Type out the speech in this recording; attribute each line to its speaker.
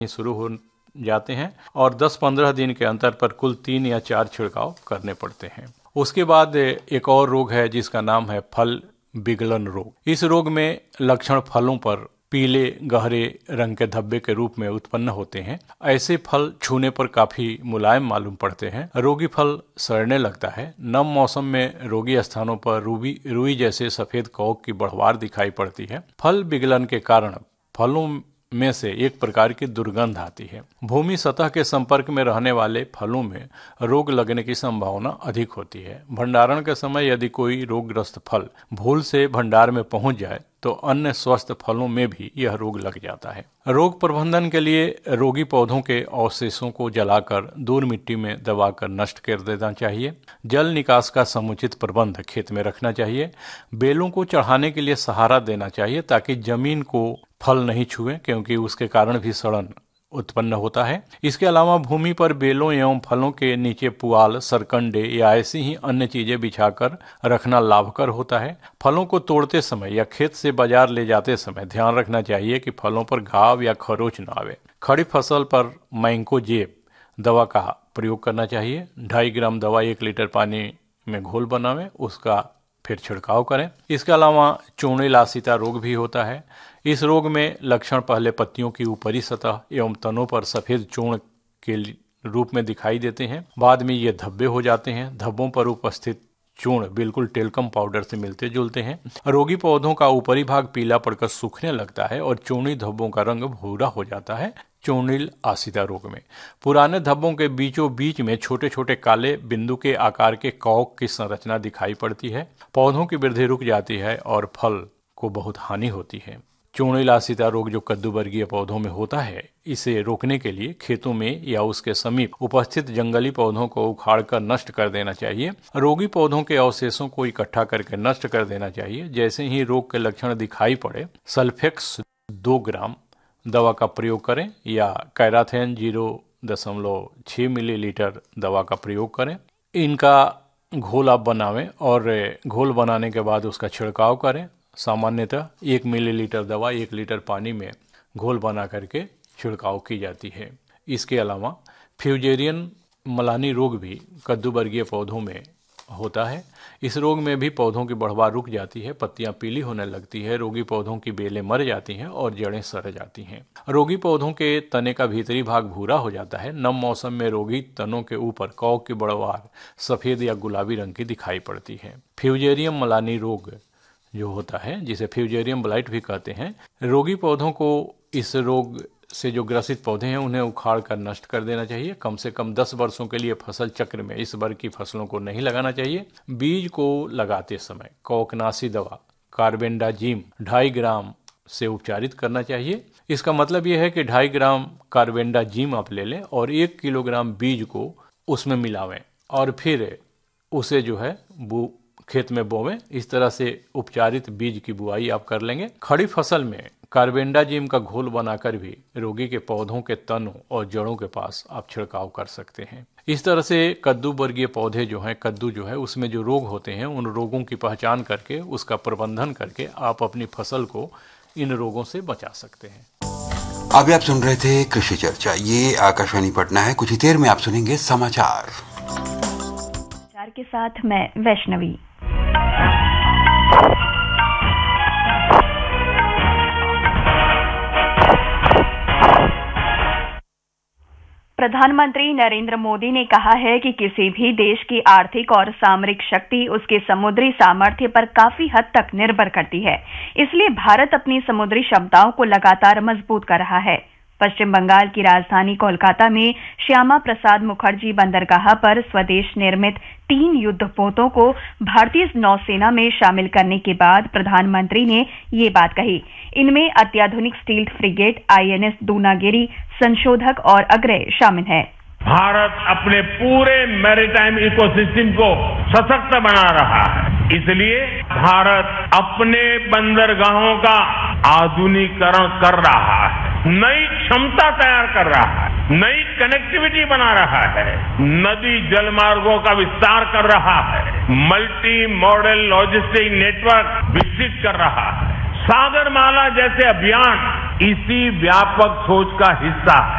Speaker 1: शुरू हो जाते हैं और 10-15 दिन के अंतर पर कुल 3 या 4 छिड़काव करने पड़ते हैं। उसके बाद एक और रोग है जिसका नाम है फल विगलन रोग। इस रोग में लक्षण फलों पर पीले गहरे रंग के धब्बे के रूप में उत्पन्न होते हैं। ऐसे फल छूने पर काफी मुलायम मालूम पड़ते हैं। रोगी फल सड़ने लगता है। नम मौसम में रोगी स्थानों पर रुई जैसे सफेद कवक की बढ़वार दिखाई पड़ती है। फल विगलन के कारण फलों में से एक प्रकार की दुर्गंध आती है। भूमि सतह के संपर्क में रहने वाले फलों में रोग लगने की संभावना अधिक होती है। भंडारण के समय यदि कोई रोगग्रस्त फल भूल से भंडार में पहुंच जाए तो अन्य स्वस्थ फलों में भी यह रोग लग जाता है। रोग प्रबंधन के लिए रोगी पौधों के अवशेषों को जलाकर दूर मिट्टी में दबाकर नष्ट कर देना चाहिए। जल निकास का समुचित प्रबंध खेत में रखना चाहिए। बेलों को चढ़ाने के लिए सहारा देना चाहिए ताकि जमीन को फल नहीं छुए, क्योंकि उसके कारण भी सड़न उत्पन्न होता है। इसके अलावा भूमि पर बेलों एवं फलों के नीचे पुआल, सरकंडे या ऐसी ही अन्य चीजें बिछाकर रखना लाभकर होता है। फलों को तोड़ते समय या खेत से बाजार ले जाते समय ध्यान रखना चाहिए कि फलों पर घाव या खरोच न आवे। खड़ी फसल पर मैंकोजेब दवा का प्रयोग करना चाहिए। 2.5 ग्राम दवा 1 लीटर पानी में घोल बनावें, उसका फिर छिड़काव करें। इसके अलावा चूर्णी लासिता रोग भी होता है। इस रोग में लक्षण पहले पत्तियों की ऊपरी सतह एवं तनों पर सफेद चूर्ण के रूप में दिखाई देते हैं। बाद में ये धब्बे हो जाते हैं। धब्बों पर उपस्थित चूर्ण बिल्कुल टेल्कम पाउडर से मिलते जुलते हैं। रोगी पौधों का ऊपरी भाग पीला पड़कर सूखने लगता है और चूर्णी धब्बों का रंग भूरा हो जाता है। चूर्णील आसिता रोग में पुराने धब्बों के बीचों बीच में छोटे छोटे काले बिंदु के आकार के कवक की संरचना दिखाई पड़ती है। पौधों की वृद्धि रुक जाती है और फल को बहुत हानि होती है। चूर्णील आसिता रोग जो कद्दू वर्गीय पौधों में होता है, इसे रोकने के लिए खेतों में या उसके समीप उपस्थित जंगली पौधों को उखाड़कर नष्ट कर देना चाहिए। रोगी पौधों के अवशेषों को इकट्ठा करके नष्ट कर देना चाहिए। जैसे ही रोग के लक्षण दिखाई पड़े सल्फेक्स 2 ग्राम दवा का प्रयोग करें या कैराथेन 0.6 मिलीलीटर दवा का प्रयोग करें। इनका घोल आप बनावें और घोल बनाने के बाद उसका छिड़काव करें। सामान्यतः 1 मिलीलीटर दवा 1 लीटर पानी में घोल बना करके छिड़काव की जाती है। इसके अलावा फ्यूजेरियन मलानी रोग भी कद्दू वर्गीय पौधों में होता है। इस रोग में भी पौधों की बढ़वार रुक जाती है, पत्तियां पीली होने लगती है, रोगी पौधों की बेलें मर जाती हैं और जड़ें सड़ जाती हैं। रोगी पौधों के तने का भीतरी भाग भूरा हो जाता है। नम मौसम में रोगी तनों के ऊपर कवक की बढ़वार सफेद या गुलाबी रंग की दिखाई पड़ती है। फ्यूजेरियम मलानी रोग जो होता है, जिसे फ्यूजेरियम ब्लाइट भी कहते हैं, रोगी पौधों को इस रोग से जो ग्रसित पौधे हैं उन्हें उखाड़ कर नष्ट कर देना चाहिए। कम से कम 10 वर्षों के लिए फसल चक्र में इस वर्ग की फसलों को नहीं लगाना चाहिए। बीज को लगाते समय कवकनाशी दवा कार्बेंडाजिम 2.5 ग्राम से उपचारित करना चाहिए। इसका मतलब यह है कि 2.5 ग्राम कार्बेंडाजिम आप ले लें और 1 किलोग्राम बीज को उसमें मिलावें और फिर उसे जो है खेत में बोवें। इस तरह से उपचारित बीज की बुआई आप कर लेंगे। खड़ी फसल में कार्बेंडाजिम का घोल बनाकर भी रोगी के पौधों के तनों और जड़ों के पास आप छिड़काव कर सकते हैं। इस तरह से कद्दू वर्गीय पौधे जो हैं, कद्दू जो है उसमें जो रोग होते हैं, उन रोगों की पहचान करके उसका प्रबंधन करके आप अपनी फसल को इन रोगों से बचा सकते हैं।
Speaker 2: अभी आप सुन रहे थे कृषि चर्चा। ये आकाशवाणी पटना है। कुछ ही देर में आप सुनेंगे समाचार
Speaker 3: के साथ मैं वैष्णवी। प्रधानमंत्री नरेंद्र मोदी ने कहा है कि किसी भी देश की आर्थिक और सामरिक शक्ति उसके समुद्री सामर्थ्य पर काफी हद तक निर्भर करती है। इसलिए भारत अपनी समुद्री क्षमताओं को लगातार मजबूत कर रहा है। पश्चिम बंगाल की राजधानी कोलकाता में श्यामा प्रसाद मुखर्जी बंदरगाह पर स्वदेश निर्मित 3 युद्धपोतों को भारतीय नौसेना में शामिल करने के बाद प्रधानमंत्री ने ये बात कही। इनमें अत्याधुनिक स्टील्थ फ्रिगेट INS दूनागिरी, संशोधक और अग्रय शामिल है।
Speaker 4: भारत अपने पूरे मैरीटाइम इकोसिस्टम को सशक्त बना रहा है। इसलिए भारत अपने बंदरगाहों का आधुनिकीकरण कर रहा है, नई क्षमता तैयार कर रहा है, नई कनेक्टिविटी बना रहा है, नदी जल मार्गों का विस्तार कर रहा है, मल्टी मॉडल लॉजिस्टिक नेटवर्क विकसित कर रहा है। सागरमाला जैसे अभियान इसी व्यापक सोच का हिस्सा है।